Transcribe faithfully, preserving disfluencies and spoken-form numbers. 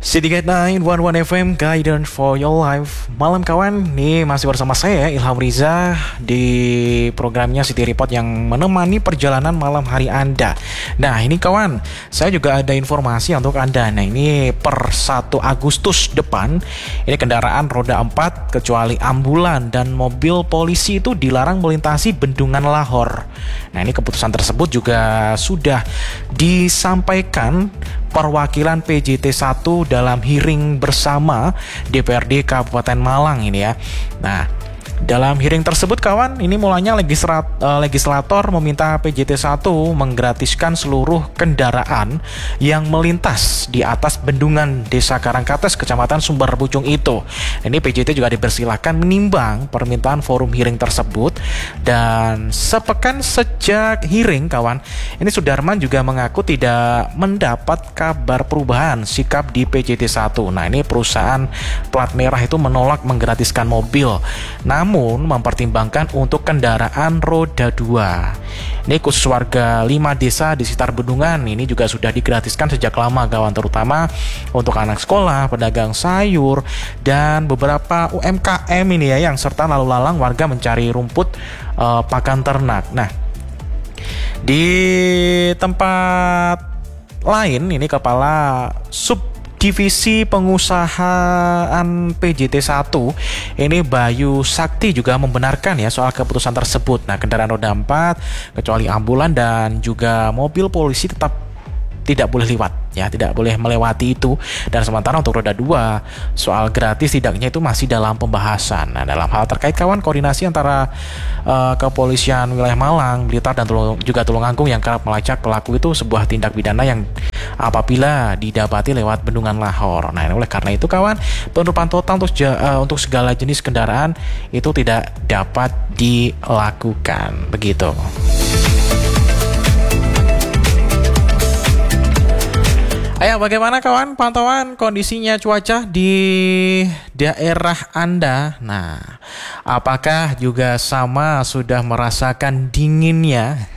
City Gate sembilan satu satu F M, Guidance for Your Life. Malam kawan, nih masih bersama saya Ilham Riza di programnya City Report yang menemani perjalanan malam hari Anda. Nah ini kawan, saya juga ada informasi untuk Anda. Nah ini per satu Agustus depan, ini kendaraan roda empat kecuali ambulan dan mobil polisi itu dilarang melintasi Bendungan Lahor. Nah ini keputusan tersebut juga sudah disampaikan perwakilan P J T satu dalam hearing bersama D P R D Kabupaten Malang ini ya. Nah, dalam hearing tersebut kawan, ini mulanya legislat, uh, legislator meminta P J T satu menggratiskan seluruh kendaraan yang melintas di atas bendungan Desa Karangkates, Kecamatan Sumber Pucung itu. Ini P J T juga dipersilahkan menimbang permintaan forum hearing tersebut. Dan sepekan sejak hearing kawan, ini Sudarman juga mengaku tidak mendapat kabar perubahan sikap di P J T satu. Nah ini perusahaan plat merah itu menolak menggratiskan mobil, namun mempertimbangkan untuk kendaraan roda dua. Ini khusus warga lima desa di sekitar bendungan ini juga sudah digratiskan sejak lama kawan, terutama untuk anak sekolah, pedagang sayur, dan beberapa U M K M ini ya, yang serta lalu lalang warga mencari rumput uh, pakan ternak. Nah, di tempat lain ini Kepala Sub Divisi Pengusahaan P J T satu ini Bayu Sakti juga membenarkan ya soal keputusan tersebut. Nah, kendaraan roda empat kecuali ambulan dan juga mobil polisi tetap tidak boleh lewat ya, tidak boleh melewati itu. Dan sementara untuk roda dua soal gratis tidaknya itu masih dalam pembahasan. Nah, dalam hal terkait kawan, koordinasi antara uh, kepolisian wilayah Malang, Blitar, dan Tulung, juga Tulungagung yang kerap melacak pelaku itu sebuah tindak pidana yang apabila didapati lewat Bendungan Lahor. Nah, oleh karena itu kawan, penutupan total untuk uh, untuk segala jenis kendaraan itu tidak dapat dilakukan. Begitu. Ayo, bagaimana kawan pantauan kondisinya cuaca di daerah Anda? Nah, apakah juga sama sudah merasakan dinginnya